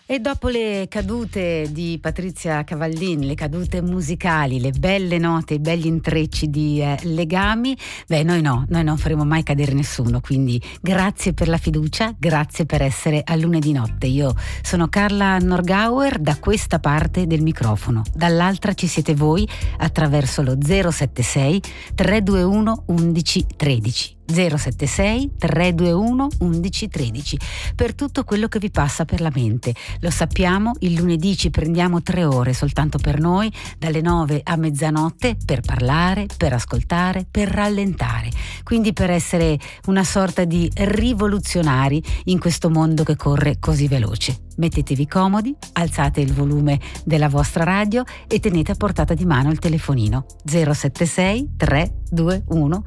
E dopo le cadute di Patrizia Cavallin, le cadute musicali, le belle note, i begli intrecci di Legami, noi non faremo mai cadere nessuno, quindi grazie per la fiducia, grazie per essere a lunedì notte. Io sono Carla Norgauer, da questa parte del microfono, dall'altra ci siete voi attraverso lo 076 321 1113. 076 321 1113 per tutto quello che vi passa per la mente. Lo sappiamo, il lunedì ci prendiamo 3 ore soltanto per noi, dalle 9 a mezzanotte, per parlare, per ascoltare, per rallentare, quindi per essere una sorta di rivoluzionari in questo mondo che corre così veloce. Mettetevi comodi, alzate il volume della vostra radio e tenete a portata di mano il telefonino 076 321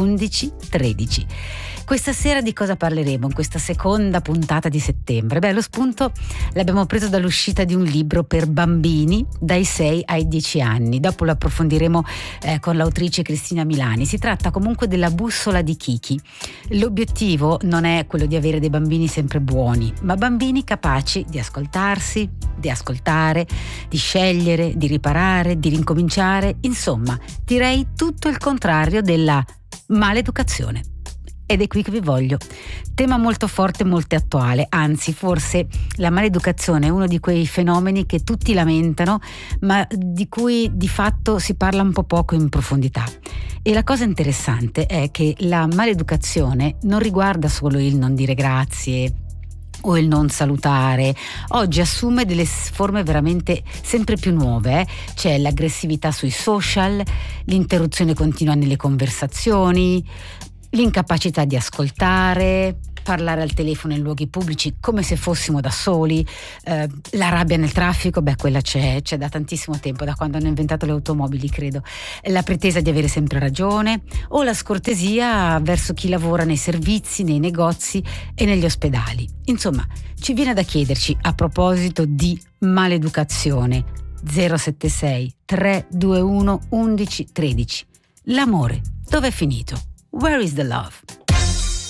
1113. Questa sera di cosa parleremo in questa seconda puntata di settembre? Lo spunto l'abbiamo preso dall'uscita di un libro per bambini dai 6 ai 10 anni. Dopo lo approfondiremo con l'autrice Cristina Milani. Si tratta comunque della bussola di Kiki. L'obiettivo non è quello di avere dei bambini sempre buoni, ma bambini capaci di ascoltarsi, di ascoltare, di scegliere, di riparare, di rincominciare, insomma, direi tutto il contrario della maleducazione. Ed è qui che vi voglio. Tema molto forte e molto attuale, anzi forse la maleducazione è uno di quei fenomeni che tutti lamentano, ma di cui di fatto si parla un po' poco in profondità. E la cosa interessante è che la maleducazione non riguarda solo il non dire grazie o il non salutare. Oggi assume delle forme veramente sempre più nuove. C'è l'aggressività sui social, l'interruzione continua nelle conversazioni, l'incapacità di ascoltare, parlare al telefono in luoghi pubblici come se fossimo da soli, la rabbia nel traffico, quella c'è da tantissimo tempo, da quando hanno inventato le automobili, credo, la pretesa di avere sempre ragione o la scortesia verso chi lavora nei servizi, nei negozi e negli ospedali. Insomma, ci viene da chiederci, a proposito di maleducazione, 076 321 1113, l'amore dove è finito? Where is the love?